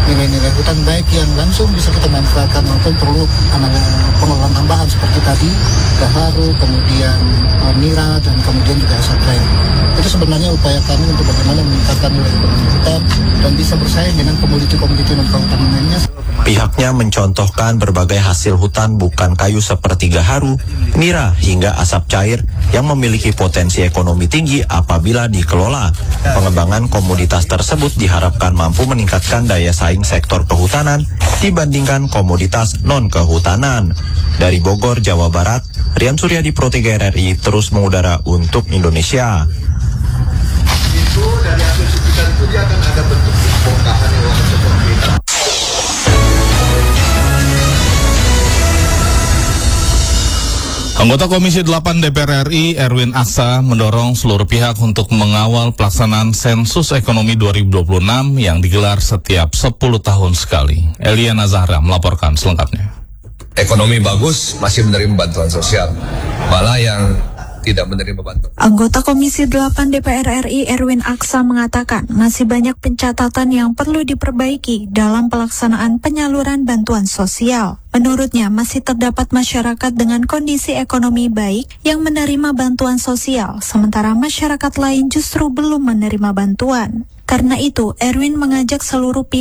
nilai-nilai hutan baik yang langsung bisa kita manfaatkan maupun perlu pengelolaan tambahan seperti tadi gaharu, kemudian nira, dan kemudian juga asap cair. Itu sebenarnya upaya kami untuk bagaimana meningkatkan nilai ekonomi hutan dan bisa bersaing dengan komoditi-komoditi non-kehutanan lainnya. Pihaknya mencontohkan berbagai hasil hutan bukan kayu seperti gaharu, nira hingga asap cair yang memiliki potensi ekonomi tinggi apabila dikelola. Pengembangan komoditas tersebut diharapkan mampu meningkatkan daya saing sektor kehutanan dibandingkan komoditas non-kehutanan. Dari Bogor, Jawa Barat, Rian Suryadi, Pro 3 RRI terus mengudara untuk Indonesia. Itu dari hasil suntikan itu dia akan ada bentuk bongkahan yang warna seperti itu. Anggota Komisi 8 DPR RI Erwin Aksa mendorong seluruh pihak untuk mengawal pelaksanaan sensus ekonomi 2026 yang digelar setiap 10 tahun sekali. Eliana Zahra melaporkan selengkapnya. Ekonomi bagus, masih menerima bantuan sosial. Malah yang tidak menerima bantuan. Anggota Komisi 8 DPR RI Erwin Aksa mengatakan masih banyak pencatatan yang perlu diperbaiki dalam pelaksanaan penyaluran bantuan sosial. Menurutnya masih terdapat masyarakat dengan kondisi ekonomi baik yang menerima bantuan sosial, sementara masyarakat lain justru belum menerima bantuan. Karena itu, Erwin mengajak seluruh pihak